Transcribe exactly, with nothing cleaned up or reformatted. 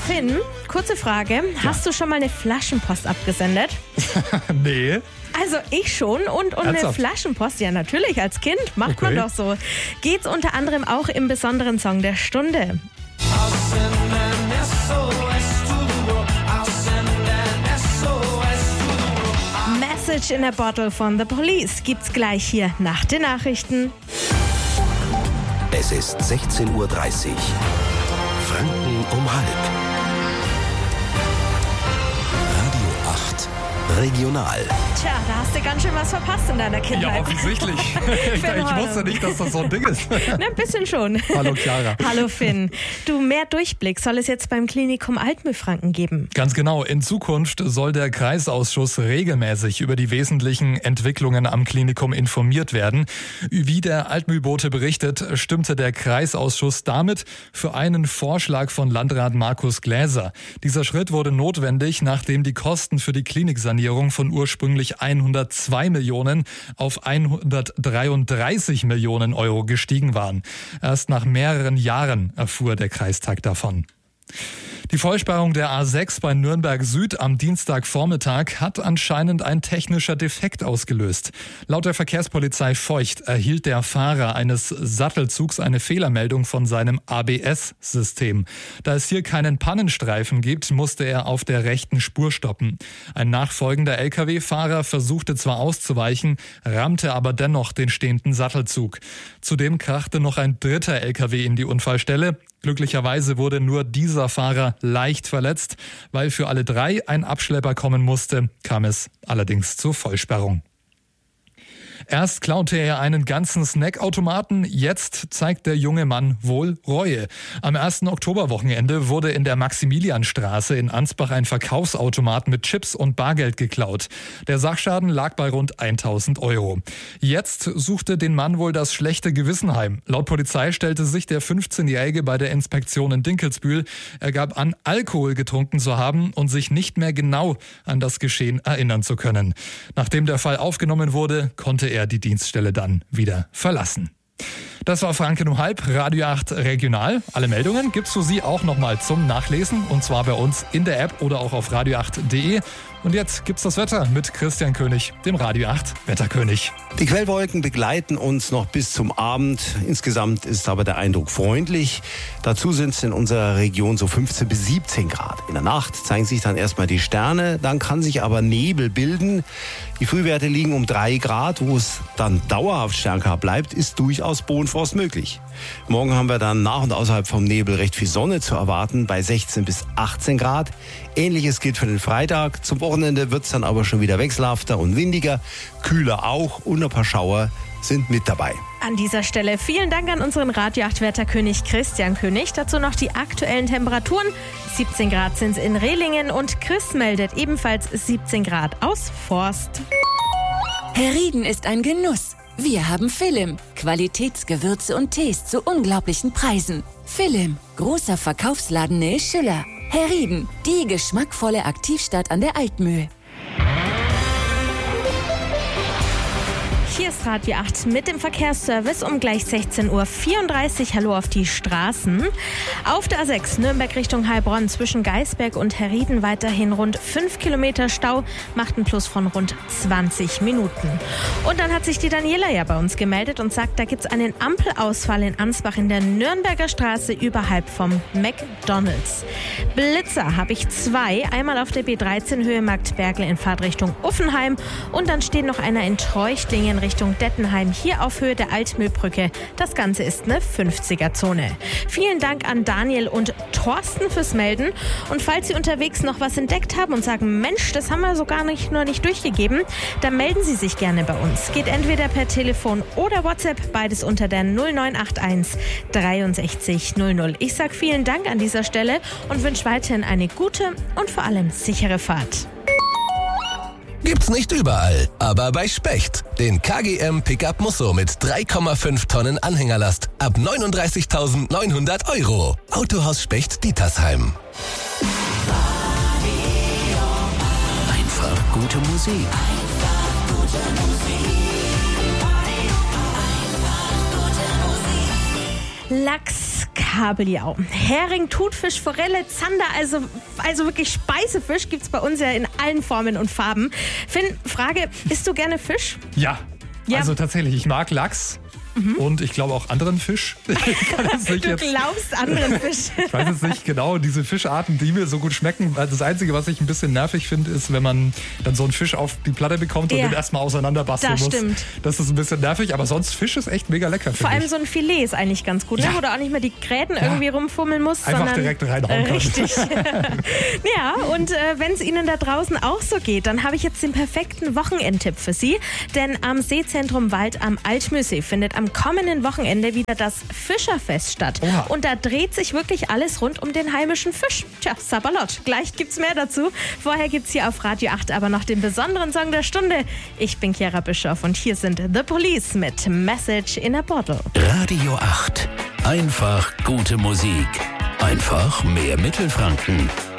Finn, kurze Frage. Ja. Hast du schon mal eine Flaschenpost abgesendet? Nee. Also ich schon und, und eine Flaschenpost, ja natürlich, als Kind macht Okay. man doch so. Geht's unter anderem auch im besonderen Song der Stunde. Message in a Bottle von The Police gibt's gleich hier nach den Nachrichten. Es ist sechzehn Uhr dreißig. Franken um halb. Radio acht Regional. Tja, da hast du ganz schön was verpasst in deiner Ja, Kindheit. offensichtlich. ich ich wusste nicht, dass das so ein Ding ist. Ne, ein bisschen schon. Hallo Clara. Hallo Finn. Du, mehr Durchblick soll es jetzt beim Klinikum Altmühlfranken geben. Ganz genau. In Zukunft soll der Kreisausschuss regelmäßig über die wesentlichen Entwicklungen am Klinikum informiert werden. Wie der Altmühlbote berichtet, stimmte der Kreisausschuss damit für einen Vorschlag von Landrat Markus Gläser. Dieser Schritt wurde notwendig, nachdem die Kosten für die Kliniksanierung von ursprünglich hundertzwei Millionen auf hundertdreiunddreißig Millionen Euro gestiegen waren. Erst nach mehreren Jahren erfuhr der Kreistag davon. Die Vollsperrung der A sechs bei Nürnberg Süd am Dienstagvormittag hat anscheinend ein technischer Defekt ausgelöst. Laut der Verkehrspolizei Feucht erhielt der Fahrer eines Sattelzugs eine Fehlermeldung von seinem A B S-System. Da es hier keinen Pannenstreifen gibt, musste er auf der rechten Spur stoppen. Ein nachfolgender L K W-Fahrer versuchte zwar auszuweichen, rammte aber dennoch den stehenden Sattelzug. Zudem krachte noch ein dritter L K W in die Unfallstelle. Glücklicherweise wurde nur dieser Fahrer leicht verletzt. Weil für alle drei ein Abschlepper kommen musste, kam es allerdings zur Vollsperrung. Erst klaute er einen ganzen Snackautomaten, jetzt zeigt der junge Mann wohl Reue. Am ersten Oktoberwochenende wurde in der Maximilianstraße in Ansbach ein Verkaufsautomat mit Chips und Bargeld geklaut. Der Sachschaden lag bei rund tausend Euro. Jetzt suchte den Mann wohl das schlechte Gewissen heim. Laut Polizei stellte sich der fünfzehnjährige bei der Inspektion in Dinkelsbühl. Er gab an, Alkohol getrunken zu haben und sich nicht mehr genau an das Geschehen erinnern zu können. Nachdem der Fall aufgenommen wurde, konnte er die Dienststelle dann wieder verlassen. Das war Franken um halb, Radio acht Regional. Alle Meldungen gibt's für Sie auch nochmal zum Nachlesen und zwar bei uns in der App oder auch auf radio acht punkt de. Und jetzt gibt's das Wetter mit Christian König, dem Radio acht Wetterkönig. Die Quellwolken begleiten uns noch bis zum Abend. Insgesamt ist aber der Eindruck freundlich. Dazu sind es in unserer Region so fünfzehn bis siebzehn Grad. In der Nacht zeigen sich dann erstmal die Sterne, dann kann sich aber Nebel bilden. Die Frühwerte liegen um drei Grad. Wo es dann dauerhaft stärker bleibt, ist durchaus Bodenfrost möglich. Morgen haben wir dann nach und außerhalb vom Nebel recht viel Sonne zu erwarten, bei sechzehn bis achtzehn Grad. Ähnliches gilt für den Freitag. Zum Wochenende wird es dann aber schon wieder wechselhafter und windiger. Kühler auch und ein paar Schauer sind mit dabei. An dieser Stelle vielen Dank an unseren Radio acht Wetterkönig Christian König. Dazu noch die aktuellen Temperaturen. siebzehn Grad sind es in Rehlingen und Chris meldet ebenfalls siebzehn Grad aus Forst. Herrieden ist ein Genuss. Wir haben Philim, Qualitätsgewürze und Tees zu unglaublichen Preisen. Philim, großer Verkaufsladen Nähe Schüller. Herrieden, die geschmackvolle Aktivstadt an der Altmühl. Hier ist Radio acht mit dem Verkehrsservice um gleich sechzehn Uhr vierunddreißig. Hallo auf die Straßen. Auf der A sechs Nürnberg Richtung Heilbronn zwischen Geisberg und Herrieden weiterhin rund fünf Kilometer Stau, macht einen Plus von rund zwanzig Minuten. Und dann hat sich die Daniela ja bei uns gemeldet und sagt, da gibt es einen Ampelausfall in Ansbach in der Nürnberger Straße überhalb vom McDonald's. Blitzer habe ich zwei, einmal auf der B dreizehn Höhe Marktbergl in Fahrtrichtung Uffenheim und dann steht noch einer in Treuchtlingen Richtung Dettenheim, hier auf Höhe der Altmühlbrücke. Das Ganze ist eine fünfziger-Zone. Vielen Dank an Daniel und Thorsten fürs Melden. Und falls Sie unterwegs noch was entdeckt haben und sagen, Mensch, das haben wir so gar nicht, nur nicht durchgegeben, dann melden Sie sich gerne bei uns. Geht entweder per Telefon oder WhatsApp, beides unter der null neun acht eins dreiundsechzig null null. Ich sage vielen Dank an dieser Stelle und wünsche weiterhin eine gute und vor allem sichere Fahrt. Gibt's nicht überall, aber bei Specht. Den K G M Pickup Musso mit drei Komma fünf Tonnen Anhängerlast ab neununddreißigtausendneunhundert Euro. Autohaus Specht Dietersheim. Einfach gute Musik. Einfach gute Musik. Lachs Kabeljau, Hering, Thunfisch, Forelle, Zander, also, also wirklich Speisefisch gibt's bei uns ja in allen Formen und Farben. Finn, Frage, isst du gerne Fisch? Ja, Ja. also tatsächlich, ich mag Lachs. Mhm. Und ich glaube auch anderen Fisch. Ich kann das nicht Du jetzt, glaubst anderen Fisch. ich weiß jetzt nicht genau, diese Fischarten, die mir so gut schmecken. Das Einzige, was ich ein bisschen nervig finde, ist, wenn man dann so einen Fisch auf die Platte bekommt und Ja. den erstmal auseinanderbasteln Das muss. stimmt. Das ist ein bisschen nervig, aber sonst Fisch ist echt mega lecker, Vor finde allem ich. so ein Filet ist eigentlich ganz gut, ne? Ja. Wo du auch nicht mehr die Gräten irgendwie rumfummeln musst, Einfach sondern direkt reinhauen kann. Richtig. Ja, und äh, wenn es Ihnen da draußen auch so geht, dann habe ich jetzt den perfekten Wochenendtipp für Sie. Denn am Seezentrum Wald am Altmühlsee findet am kommenden Wochenende wieder das Fischerfest statt. Oha. Und da dreht sich wirklich alles rund um den heimischen Fisch. Tja, Sabalot. Gleich gibt's mehr dazu. Vorher gibt's hier auf Radio acht aber noch den besonderen Song der Stunde. Ich bin Chiara Bischoff und hier sind The Police mit Message in a Bottle. Radio acht. Einfach gute Musik. Einfach mehr Mittelfranken.